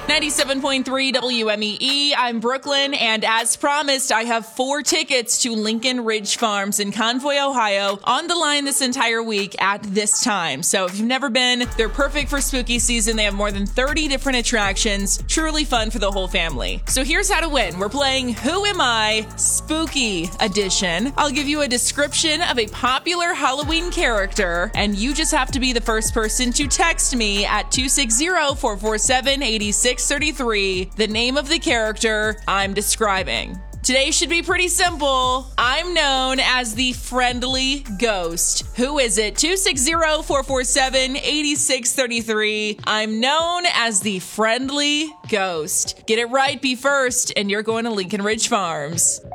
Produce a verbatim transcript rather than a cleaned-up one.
ninety-seven point three W M E E, I'm Brooklyn, and as promised, I have four tickets to Lincoln Ridge Farms in Convoy, Ohio, on the line this entire week at this time. So if you've never been, they're perfect for spooky season. They have more than thirty different attractions, truly fun for the whole family. So here's how to win. We're playing Who Am I? Spooky Edition. I'll give you a description of a popular Halloween character, and you just have to be the first person to text me at two six zero, four four seven, eight six three three the name of the character I'm describing. Today should be pretty simple. I'm known as the Friendly Ghost. Who is it? two six zero, four four seven, eight six three three. I'm known as the Friendly Ghost. Get it right, be first, and you're going to Lincoln Ridge Farms.